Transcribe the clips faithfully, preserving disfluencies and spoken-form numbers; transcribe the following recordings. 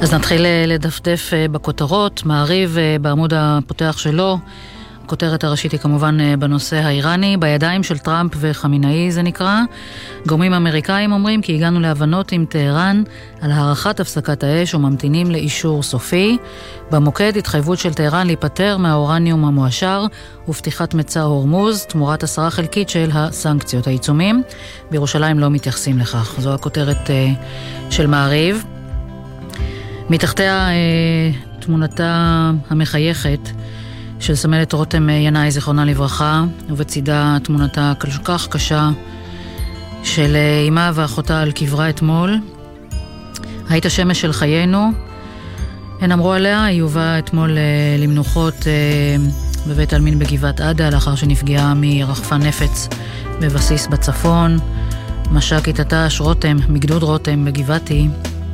אז נתחיל לדפדף בכותרות. מעריב בעמוד הפותח שלו, הכותרת הראשית היא כמובן בנושא האיראני, בידיים של טראמפ וחמינאי זה נקרא. גורמים אמריקאים אומרים כי הגענו להבנות עם טהרן על הערכת הפסקת האש וממתינים לאישור סופי. במוקד התחייבות של טהרן להיפטר מהאורניום המואשר ופתיחת מצע הורמוז תמורת הסרה חלקית של הסנקציות העיצומים. בירושלים לא מתייחסים לכך. זו הכותרת של מעריב. מתחתיה תמונתה המחייכת של סמלת רותם ינאי זיכרונה לברכה, ובצידה תמונתה כל כך קשה של אמא ואחותה על קברה אתמול. היית השמש של חיינו, הן אמרו עליה. היא הובאה אתמול למנוחות בבית אלמין בגבעת עדה לאחר שנפגעה מרחפן נפץ בבסיס בצפון. מש"קית הת"ש רותם מגדוד רותם בגבעתי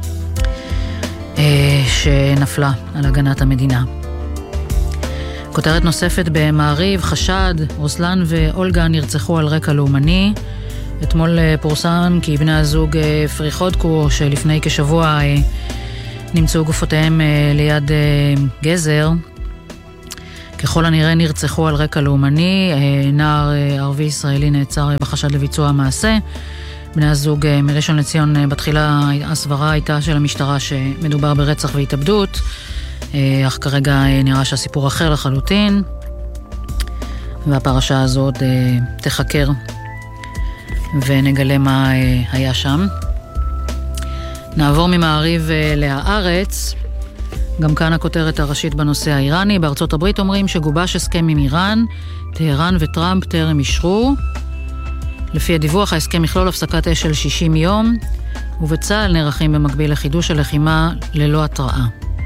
שנפלה על הגנת המדינה. כותרת נוספת במעריב, חשד, רוסלן ואולגה נרצחו על רקע לאומני. אתמול פורסם כי בני הזוג פריחודקו שלפני כשבוע נמצאו גופותיהם ליד גזר. ככל הנראה נרצחו על רקע לאומני. נער ערבי ישראלי נעצר בחשד לביצוע המעשה. בני הזוג מראשון לציון בתחילה הסברה הייתה של המשטרה שמדובר ברצח והתאבדות, אך כרגע נראה שהסיפור אחר לחלוטין, והפרשה הזאת תחקר ונגלה מה היה שם. נעבור ממעריב להארץ. גם כאן הכותרת הראשית בנושא האיראני. בארצות הברית אומרים שגובש הסכם עם איראן, טהרן וטראמפ טרם אישרו. לפי הדיווח, ההסכם יכלול הפסקת אש של שישים יום, ובצה"ל נערכים במקביל לחידוש הלחימה ללא התראה.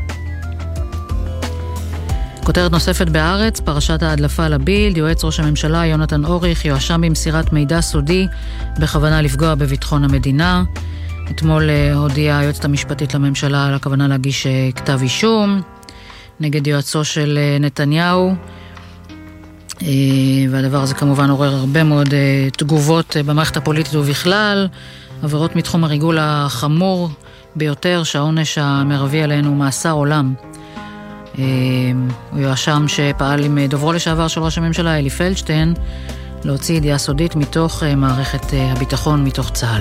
כותרת נוספת בארץ, פרשת ההדלפה לבילד. יועץ ראש הממשלה יונתן אוריך יואשם במסירת מידע סודי בכוונה לפגוע בביטחון המדינה. אתמול הודיעה היועצת המשפטית לממשלה על הכוונה להגיש כתב אישום נגד יועצו של נתניהו, והדבר הזה כמובן עורר הרבה מאוד תגובות במערכת הפוליטית ובכלל. עבירות מתחום הריגול החמור ביותר שהעונש המרבי עלינו הוא מאסר עולם. הוא יואשם שפעל עם דוברו לשעבר של ראש הממשלה אלי פלדשטיין להוציא ידיעה סודית מתוך מערכת הביטחון, מתוך צה"ל.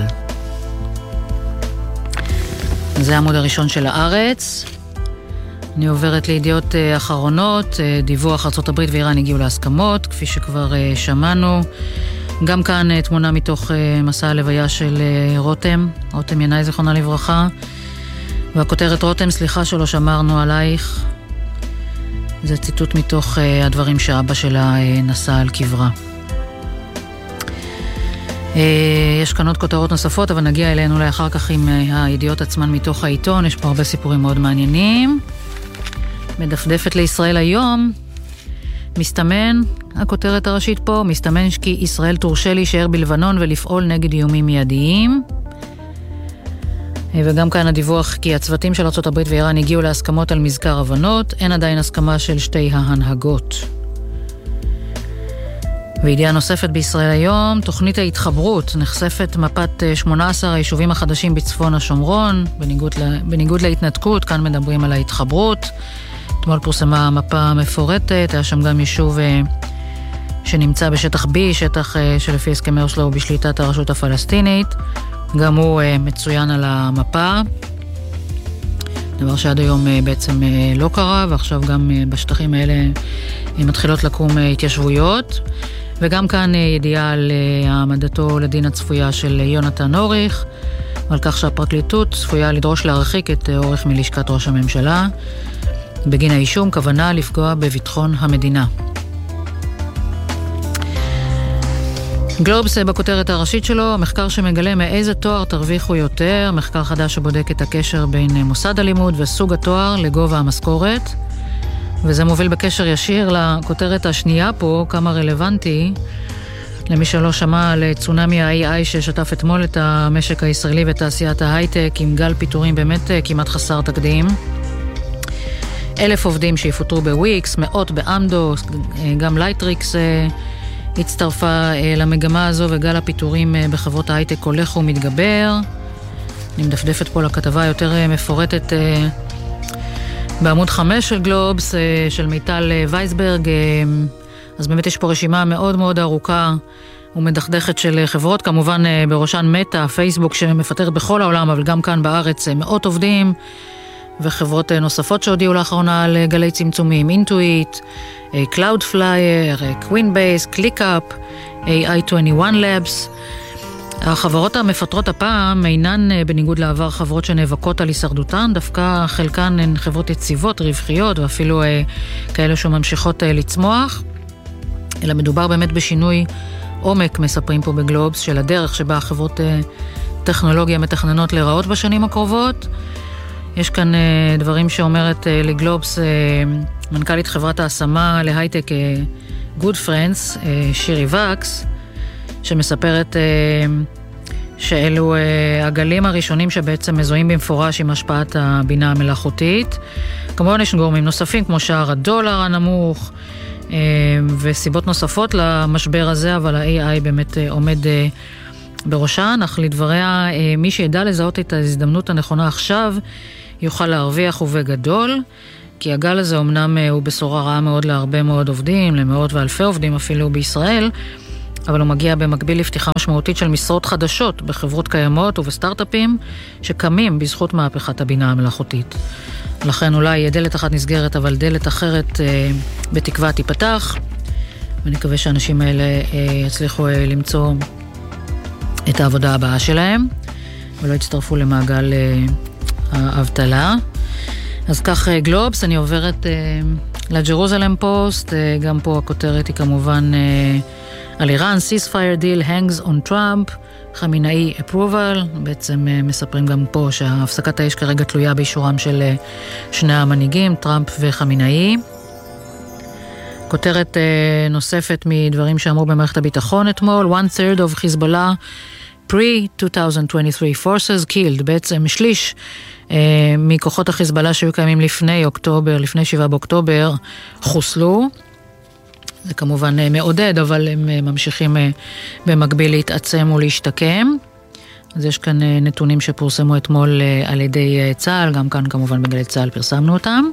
זה העמוד הראשון של הארץ. אני עוברת לידיעות אחרונות. דיווח ארצות הברית ואיראן הגיעו להסכמות, כפי שכבר שמענו. גם כאן תמונה מתוך מסע הלוויה של רותם, רותם ינאי זיכרונה לברכה. והכותרת רותם, סליחה שלא שמרנו עלייך. זה ציטוט מתוך הדברים שאבא שלה נשא על קברה. יש כאן עוד כותרות נוספות, אבל נגיע אלינו לאחר כך עם הידיעות עצמן מתוך העיתון. יש פה הרבה סיפורים מאוד מעניינים. מדפדפת לישראל היום. מסתמן, הכותרת הראשית פה, מסתמן כי ישראל תורשה להישאר בלבנון ולפעול נגד איומים מיידיים. וגם כאן הדיווח כי הצוותים של ארצות הברית ואיראן הגיעו להסכמות על מזכר הבנות. אין עדיין הסכמה של שתי ההנהגות. וידיעה נוספת בישראל היום, תוכנית ההתחברות, נחשפת מפת שמונה עשר היישובים החדשים בצפון השומרון, בניגוד, לה, בניגוד להתנתקות, כאן מדברים על ההתחברות. אתמול פורסמה מפה מפורטת, היה שם גם יישוב שנמצא בשטח B, שטח שלפי הסכמי אוסלו הוא בשליטת הרשות הפלסטינית, גם הוא מצוין על המפה, דבר שעד היום בעצם לא קרה, ועכשיו גם בשטחים האלה מתחילות לקום התיישבויות. וגם כאן ידיעה על העמדתו לדין הצפויה של יונתן אוריך, ועל כך שהפרקליטות צפויה לדרוש להרחיק את אוריך מלשכת ראש הממשלה, בגין האישום כוונה לפגוע בביטחון המדינה. גלובס בכותרת הראשית שלו, המחקר שמגלה מאיזה תואר תרוויחו יותר, מחקר חדש שבודק את הקשר בין מוסד הלימוד וסוג התואר לגובה המשכורת, וזה מוביל בקשר ישיר לכותרת השנייה פה, כמה רלוונטי, למי שלא שמע על צונמי ה-איי איי ששטף אתמול את המשק הישראלי ותעשיית ההייטק, עם גל פיטורים באמת כמעט חסר תקדים. אלף עובדים שיפוטרו בוויקס, מאות באמדו, גם לייטריקס הצטרפה למגמה הזו, וגל הפיטורים בחברות ההייטק הולך ומתגבר. אני מדפדפת פה לכתבה יותר מפורטת בעמוד חמש של גלובס, של מיטל וייסברג. אז באמת יש פה רשימה מאוד מאוד ארוכה ומדכדכת של חברות, כמובן בראשן מטא, פייסבוק שמפטרת בכל העולם, אבל גם כאן בארץ מאות עובדים, וחברות נוספות שהודיעו לאחרונה על גלי צמצומים, אינטואיט, Cloudflyer, Coinbase, ClickUp, איי איי עשרים ואחת Labs. החברות המפטרות הפעם אינן בניגוד לעבר חברות שנאבקות על הישרדותן, דווקא חלקן הן חברות יציבות, רווחיות, ואפילו כאלה שממשיכות לצמוח, אלא מדובר באמת בשינוי עומק, מספרים פה בגלובס, של הדרך שבה החברות טכנולוגיה מתכננות להיראות בשנים הקרובות. יש כאן דברים שאומרת לגלובס מנכ"לית חברת ההשמה להייטק Good Friends, שירי וקס, שמספרת שאלו הגלים הראשונים שבעצם מזוהים במפורש עם השפעת הבינה המלאכותית. כמובן יש גורמים נוספים כמו שער הדולר הנמוך וסיבות נוספות למשבר הזה, אבל ה-איי איי באמת עומד בראשן, אך לדבריה מי שידע לזהות את ההזדמנות הנכונה עכשיו יוכל להרוויח ובגדול, כי הגל הזה אמנם הוא בשורה רעה מאוד להרבה מאוד עובדים, למאות ואלפי עובדים אפילו בישראל, אבל הוא מגיע במקביל לפתיחה משמעותית של משרות חדשות בחברות קיימות ובסטארט-אפים שקמים בזכות מהפכת הבינה המלאכותית. לכן אולי דלת אחת נסגרת, אבל דלת אחרת אה, בתקווה תיפתח, ואני מקווה שהאנשים האלה אה, יצליחו אה, למצוא את העבודה הבאה שלהם, ולא יצטרפו למעגל אה, האבטלה. אז כך אה, גלובס, אני עוברת אה, לג'רוזלם פוסט, אה, גם פה הכותרת היא כמובן אה, על איראן, ceasefire deal hangs on Trump, חמינאי approval, בעצם uh, מספרים גם פה שההפסקת האש כרגע תלויה באישורם של uh, שני המנהיגים, טראמפ וחמינאי. כותרת uh, נוספת מדברים שאמרו במערכת הביטחון אתמול, one third of Hezbollah pre-twenty twenty-three forces killed, בעצם שליש uh, מכוחות החיזבאללה שהיו קיימים לפני אוקטובר, לפני שבעה באוקטובר, חוסלו. זה כמובן מעודד, אבל הם ממשיכים במקביל להתעצם ולהשתקם. אז יש כאן נתונים שפורסמו אתמול על ידי צה"ל, גם כאן כמובן בגלי צה"ל פרסמנו אותם.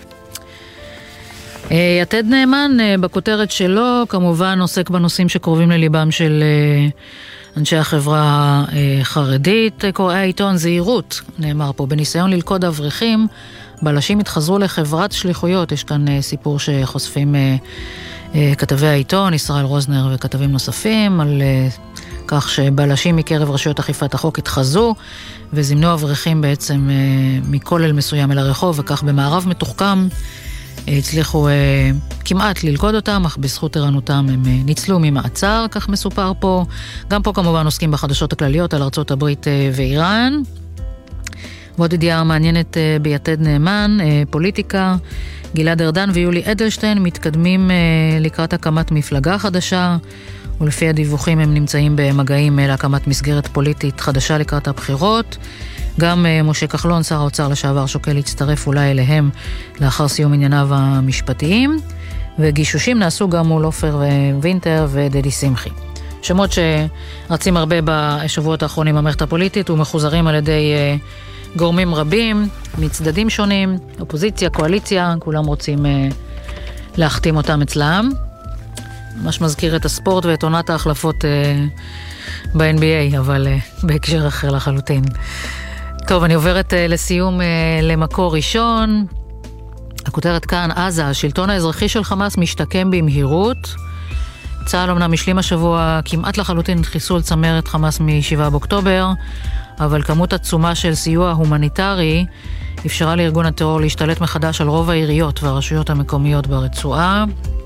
יתד נאמן בכותרת שלו כמובן עוסק בנושאים שקרובים לליבם של אנשי החברה החרדית. קוראי העיתון זהירות, נאמר פה, בניסיון ללכוד אברכים, בלשים התחזרו לחברת שליחויות. יש כאן סיפור שחושפים כתבי העיתון, ישראל רוזנר וכתבים נוספים, על כך שבלשים מקרב רשויות אכיפת החוק התחזו וזימנו אברכים בעצם מכולל מסוים אל הרחוב, וכך במערב מתוחכם הצליחו כמעט ללכוד אותם, אך בזכות ערנותם הם ניצלו ממעצר, כך מסופר פה. גם פה כמובן עוסקים בחדשות הכלליות על ארצות הברית ואיראן. ועוד ידיעה מעניינת ביתד נאמן, פוליטיקה, גלעד ארדן ויולי אדלשטיין מתקדמים לקראת הקמת מפלגה חדשה, ולפי הדיווחים הם נמצאים במגעים להקמת מסגרת פוליטית חדשה לקראת הבחירות. גם משה כחלון, שר האוצר לשעבר, שוקל להצטרף אולי אליהם לאחר סיום ענייניו המשפטיים, וגישושים נעשו גם מול עופר וינטר ודדי שמחי. שמות שרצים הרבה בשבועות האחרונים במערכת הפוליטית ומחוזרים על ידי גורמים רבים, מצדדים שונים, אופוזיציה, קואליציה, כולם רוצים uh, להחתים אותם אצלם. ממש מזכיר את הספורט ואת עונת ההחלפות uh, ב-אן בי איי, אבל uh, בהקשר אחר לחלוטין. טוב, אני עוברת uh, לסיום uh, למקור ראשון. הכותרת כאן, עזה, השלטון האזרחי של חמאס משתקם במהירות. צה"ל אמנם השלים השבוע כמעט לחלוטין את חיסול צמרת חמאס מ-שבעה באוקטובר, אבל כמות עצומה של סיוע הומניטרי אפשרה לארגון הטרור להשתלט מחדש על רוב העיריות והרשויות המקומיות ברצועה.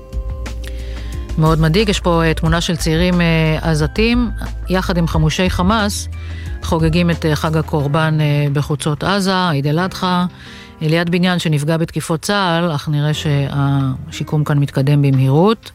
מאוד מדאיג, יש פה תמונה של צעירים עזתים, יחד עם חמושי חמאס, חוגגים את חג הקורבן בחוצות עזה, עיד אל אדחא, ליד בניין שנפגע בתקיפות צה"ל, אך נראה שהשיקום כאן מתקדם במהירות.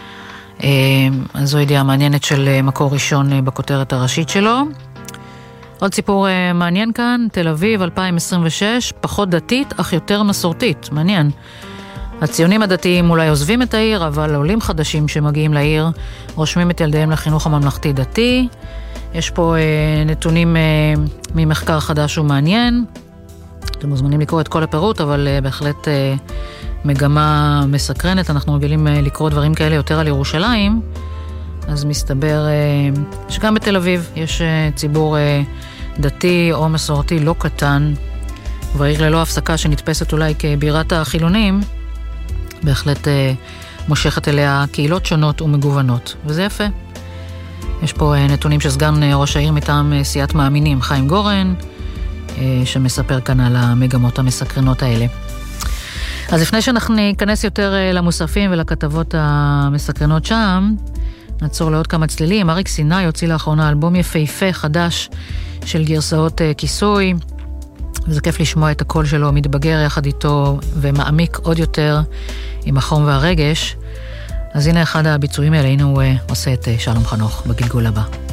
אז זו ידיעה מעניינת של מקור ראשון בכותרת הראשית שלו. עוד סיפור מעניין כאן, תל אביב אלפיים עשרים ושש, פחות דתית אך יותר מסורתית, מעניין. הציונים הדתיים אולי עוזבים את העיר, אבל עולים חדשים שמגיעים לעיר רושמים את ילדיהם לחינוך הממלכתי דתי. יש פה נתונים ממחקר חדש ומעניין. אתם מוזמנים לקרוא את כל הפירוט, אבל בהחלט מגמה מסקרנת. אנחנו רגילים לקרוא דברים כאלה יותר על ירושלים, אז מסתבר שגם בתל אביב יש ציבור דתי או מסורתי לא קטן, והעיר ללא הפסקה שנתפסת אולי כבירת החילונים, בהחלט מושכת אליה קהילות שונות ומגוונות, וזה יפה. יש פה נתונים שסגן ראש העיר מטעם סיעת מאמינים, חיים גורן, שמספר כאן על המגמות המסקרנות האלה. אז לפני שאנחנו ניכנס יותר למוספים ולכתבות המסקרנות שם, נעצור לעוד כמה צלילים. אריק סיני הוציא לאחרונה אלבום יפהפה חדש של גרסאות כיסוי, וזה כיף לשמוע את הקול שלו מתבגר יחד איתו ומעמיק עוד יותר עם החום והרגש. אז הנה אחד הביצועים האלה, הנה הוא עושה את שלום חנוך בגלגול הבא.